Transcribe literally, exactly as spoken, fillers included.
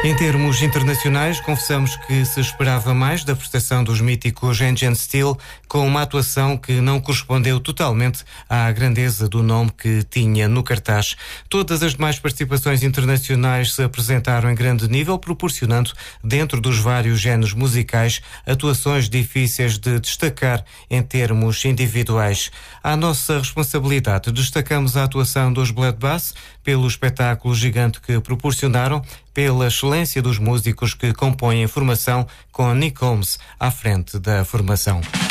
Em termos internacionais, confessamos que se esperava mais da prestação dos míticos Engine Steel, com uma atuação que não correspondeu totalmente à grandeza do nome que tinha no cartaz. Todas as demais participações internacionais se apresentaram em grande nível, proporcionando, dentro dos vários géneros musicais, atuações difíceis de destacar em termos individuais. À nossa responsabilidade, destacamos a atuação dos Blood Bath pelo espetáculo gigante que proporcionaram, pela excelência dos músicos que compõem a formação, com Nick Holmes à frente da formação.